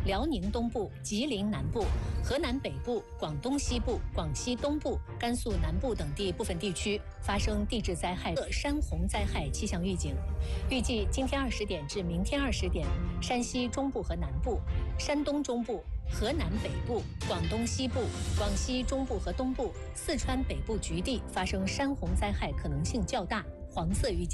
辽宁东部、吉林南部、河南北部、广东西部、广西东部、甘肃南部等地部分地区发生地质灾害、山洪灾害气象预警。预计今天20点至明天20点，山西中部和南部、山东中部、河南北部、广东西部、广西中部和东部、四川北部局地发生山洪灾害可能性较大，黄色预警。